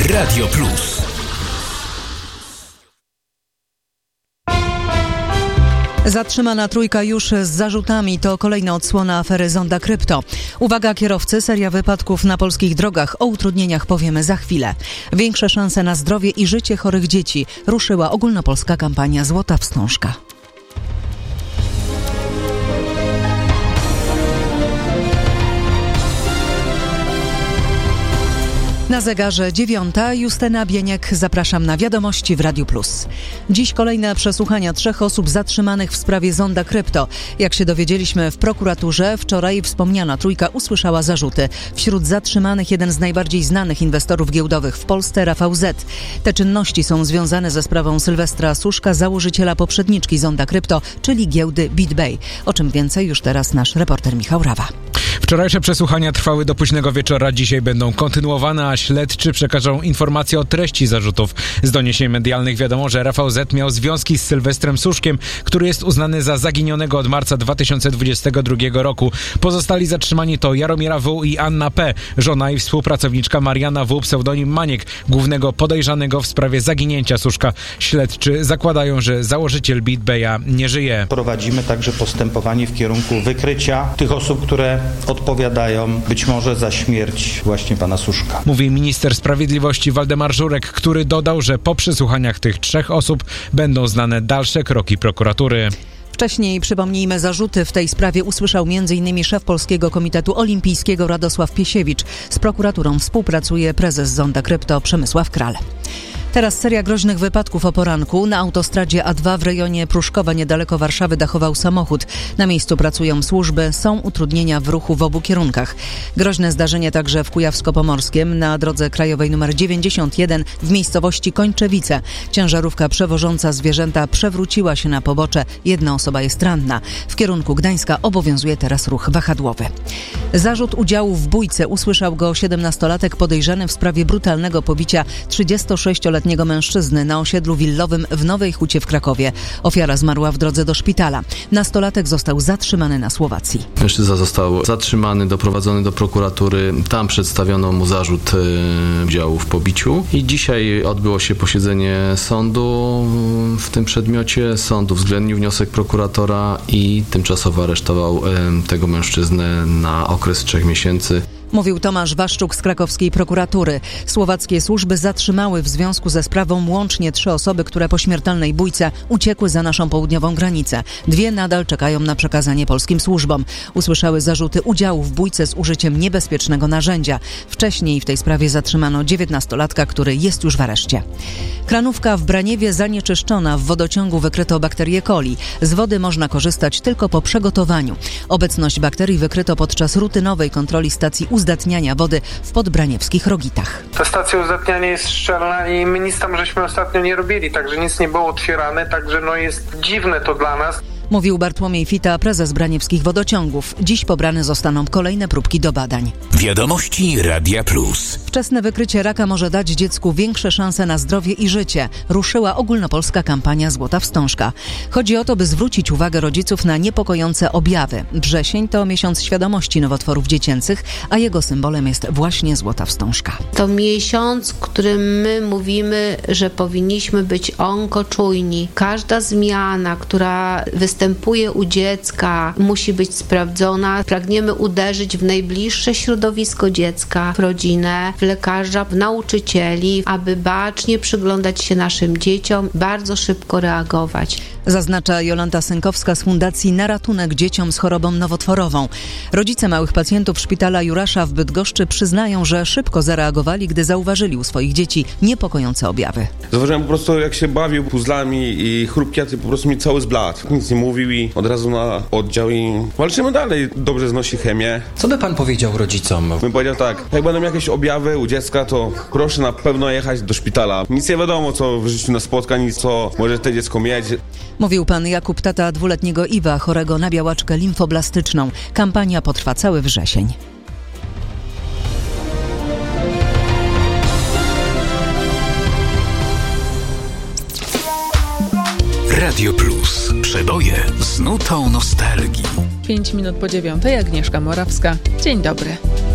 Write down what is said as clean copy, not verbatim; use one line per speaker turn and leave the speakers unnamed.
Radio Plus.
Zatrzymana trójka już z zarzutami to kolejna odsłona afery Zonda Krypto. Uwaga kierowcy, seria wypadków na polskich drogach. O utrudnieniach powiemy za chwilę. Większe szanse na zdrowie i życie chorych dzieci. Ruszyła ogólnopolska kampania Złota Wstążka. Na zegarze 9. Justyna Bieniek. Zapraszam na wiadomości w Radiu Plus. Dziś kolejne przesłuchania 3 osób zatrzymanych w sprawie Zonda Krypto. Jak się dowiedzieliśmy w prokuraturze, wczoraj wspomniana trójka usłyszała zarzuty. Wśród zatrzymanych jeden z najbardziej znanych inwestorów giełdowych w Polsce, Rafał Z. Te czynności są związane ze sprawą Sylwestra Suszka, założyciela poprzedniczki Zonda Krypto, czyli giełdy BitBay. O czym więcej już teraz nasz reporter Michał Rawa.
Wczorajsze przesłuchania trwały do późnego wieczora. Dzisiaj będą kontynuowane, a śledczy przekażą informacje o treści zarzutów. Z doniesień medialnych wiadomo, że Rafał Z. miał związki z Sylwestrem Suszkiem, który jest uznany za zaginionego od marca 2022 roku. Pozostali zatrzymani to Jaromira W. i Anna P., żona i współpracowniczka Mariana W., pseudonim Maniek, głównego podejrzanego w sprawie zaginięcia Suszka. Śledczy zakładają, że założyciel BitBaya nie żyje.
Prowadzimy także postępowanie w kierunku wykrycia tych osób, które odpowiadają być może za śmierć właśnie pana Suszka.
Mówi minister sprawiedliwości Waldemar Żurek, który dodał, że po przesłuchaniach tych 3 osób będą znane dalsze kroki prokuratury.
Wcześniej, przypomnijmy, zarzuty w tej sprawie usłyszał m.in. szef Polskiego Komitetu Olimpijskiego Radosław Piesiewicz. Z prokuraturą współpracuje prezes Zonda Krypto Przemysław Kral. Teraz seria groźnych wypadków o poranku. Na autostradzie A2 w rejonie Pruszkowa niedaleko Warszawy dachował samochód. Na miejscu pracują służby, są utrudnienia w ruchu w obu kierunkach. Groźne zdarzenie także w Kujawsko-Pomorskiem na drodze krajowej nr 91 w miejscowości Kończewice. Ciężarówka przewożąca zwierzęta przewróciła się na pobocze. Jedna osoba jest ranna. W kierunku Gdańska obowiązuje teraz ruch wahadłowy. Zarzut udziału w bójce usłyszał go 17-latek podejrzany w sprawie brutalnego pobicia 36-letniego mężczyzny na osiedlu willowym w Nowej Hucie w Krakowie. Ofiara zmarła w drodze do szpitala. Nastolatek został zatrzymany na Słowacji.
Mężczyzna został zatrzymany, doprowadzony do prokuratury. Tam przedstawiono mu zarzut udziału w pobiciu. I dzisiaj odbyło się posiedzenie sądu w tym przedmiocie. Sąd uwzględnił wniosek prokuratora i tymczasowo aresztował tego mężczyznę na okres 3 miesięcy.
Mówił Tomasz Waszczuk z krakowskiej prokuratury. Słowackie służby zatrzymały w związku ze sprawą łącznie 3 osoby, które po śmiertelnej bójce uciekły za naszą południową granicę. 2 nadal czekają na przekazanie polskim służbom. Usłyszały zarzuty udziału w bójce z użyciem niebezpiecznego narzędzia. Wcześniej w tej sprawie zatrzymano 19-latka, który jest już w areszcie. Kranówka w Braniewie zanieczyszczona. W wodociągu wykryto bakterię coli. Z wody można korzystać tylko po przegotowaniu. Obecność bakterii wykryto podczas rutynowej kontroli stacji uzdatniania wody w podbraniewskich Rogitach.
Ta stacja uzdatniania jest szczelna i my nic tam żeśmy ostatnio nie robili, także nic nie było otwierane, także jest dziwne to dla nas.
Mówił Bartłomiej Fita, prezes braniewskich wodociągów. Dziś pobrane zostaną kolejne próbki do badań.
Wiadomości Radia Plus.
Wczesne wykrycie raka może dać dziecku większe szanse na zdrowie i życie. Ruszyła ogólnopolska kampania Złota Wstążka. Chodzi o to, by zwrócić uwagę rodziców na niepokojące objawy. Wrzesień to miesiąc świadomości nowotworów dziecięcych, a jego symbolem jest właśnie Złota Wstążka.
To miesiąc, w którym my mówimy, że powinniśmy być onkoczujni. Każda zmiana, która występuje u dziecka, musi być sprawdzona. Pragniemy uderzyć w najbliższe środowisko dziecka, w rodzinę, w lekarza, w nauczycieli, aby bacznie przyglądać się naszym dzieciom, bardzo szybko reagować.
Zaznacza Jolanta Sękowska z Fundacji Na Ratunek Dzieciom z chorobą nowotworową. Rodzice małych pacjentów szpitala Jurasza w Bydgoszczy przyznają, że szybko zareagowali, gdy zauważyli u swoich dzieci niepokojące objawy.
Zauważyłem po prostu, jak się bawił puzzlami i chrupkiaty, po prostu mi cały zbladł. Nic nie mówił i od razu na oddział i walczymy dalej. Dobrze znosi chemię.
Co by pan powiedział rodzicom?
Bym powiedział tak, jak będą jakieś objawy u dziecka, to proszę na pewno jechać do szpitala. Nic nie wiadomo, co w życiu nas spotka, nic co może to dziecko mieć.
Mówił pan Jakub, tata 2-letniego Iwa, chorego na białaczkę limfoblastyczną. Kampania potrwa cały wrzesień.
Radio Plus. Przeboje z nutą nostalgii.
5 minut po 9:00. Agnieszka Morawska. Dzień dobry.